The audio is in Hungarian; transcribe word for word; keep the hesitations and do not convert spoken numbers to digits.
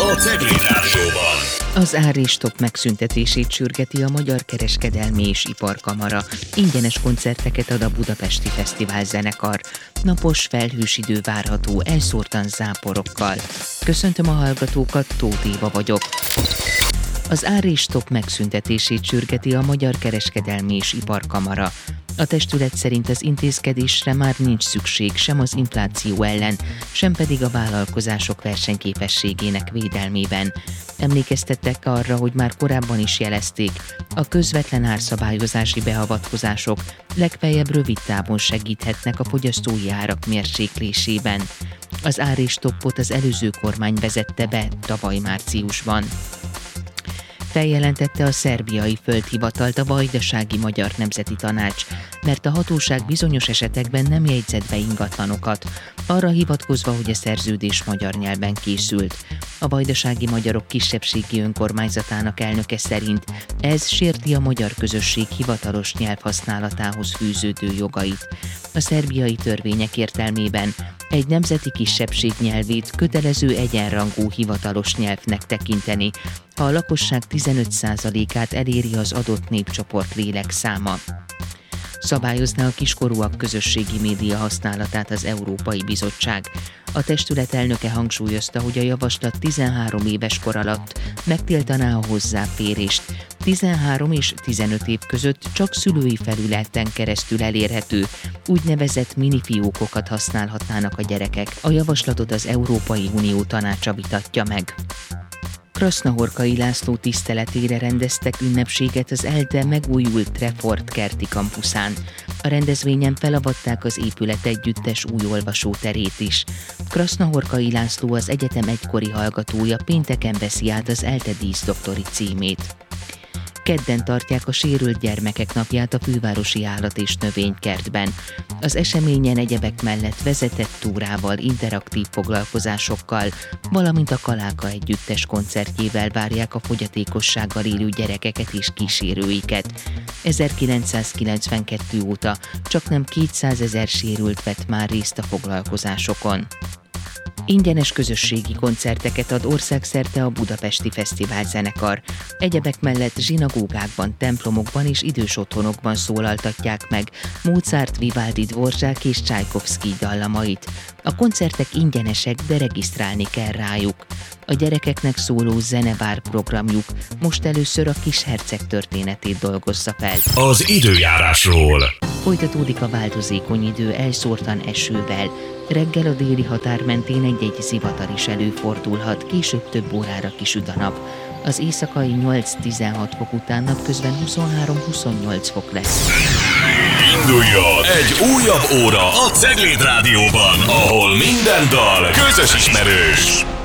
a Cegléd Rádióban. Az áréstok megszüntetését sürgeti a Magyar Kereskedelmi és Iparkamara. Ingyenes koncerteket ad a Budapesti Fesztivál zenekar. Napos, felhős idő várható, elszórtan záporokkal. Köszöntöm a hallgatókat, Tóth Éva vagyok. Az áréstok megszüntetését sürgeti a Magyar Kereskedelmi és Iparkamara. A testület szerint az intézkedésre már nincs szükség sem az infláció ellen, sem pedig a vállalkozások versenyképességének védelmében. Emlékeztettek arra, hogy már korábban is jelezték, a közvetlen árszabályozási beavatkozások legfeljebb rövid távon segíthetnek a fogyasztói árak mérséklésében. Az áréstoppot az előző kormány vezette be tavaly márciusban. Feljelentette a szerbiai földhivatalt a Vajdasági Magyar Nemzeti Tanács, mert a hatóság bizonyos esetekben nem jegyzett be ingatlanokat, arra hivatkozva, hogy a szerződés magyar nyelven készült. A vajdasági magyarok kisebbségi önkormányzatának elnöke szerint ez sérti a magyar közösség hivatalos nyelvhasználatához fűződő jogait. A szerbiai törvények értelmében egy nemzeti kisebbség nyelvét kötelező egyenrangú hivatalos nyelvnek tekinteni, ha a lakosság tizenöt százalékát eléri az adott népcsoport lélekszáma. Szabályozná a kiskorúak közösségi média használatát az Európai Bizottság. A testület elnöke hangsúlyozta, hogy a javaslat tizenhárom éves kor alatt megtiltaná a hozzáférést. tizenhárom és tizenöt év között csak szülői felületen keresztül elérhető, úgynevezett minifiókokat használhatnának a gyerekek. A javaslatot az Európai Unió tanácsa vitatja meg. Krasznahorkai László tiszteletére rendeztek ünnepséget az ELTE megújult Trefort kerti kampuszán. A rendezvényen felavatták az épület együttes új olvasóterét is. Krasznahorkai László, az egyetem egykori hallgatója, pénteken veszi át az ELTE díszdoktori címét. Kedden tartják a sérült gyermekek napját a Fővárosi Állat- és Növénykertben. Az eseményen egyebek mellett vezetett túrával, interaktív foglalkozásokkal, valamint a Kaláka együttes koncertjével várják a fogyatékossággal élő gyerekeket és kísérőiket. ezerkilencszázkilencvenkettő óta csaknem kétszázezer sérült vett már részt a foglalkozásokon. Ingyenes közösségi koncerteket ad országszerte a Budapesti Fesztivál zenekar. Egyebek mellett zsinagógákban, templomokban és idős otthonokban szólaltatják meg Mozart, Vivaldi, Dvorak és Csajkovszkij dallamait. A koncertek ingyenesek, de regisztrálni kell rájuk. A gyerekeknek szóló zenevár programjuk most először a Kisherceg történetét dolgozza fel. Az időjárásról. Folytatódik a változékony idő elszórtan esővel. Reggel a déli határ mentén egy-egy zivatar is előfordulhat, később több órára kisüt a nap. Az éjszakai nyolc-tizenhat fok után napközben huszonhárom-huszonnyolc fok lesz. Induljon egy újabb óra a Cegléd Rádióban, ahol minden dal közös ismerős.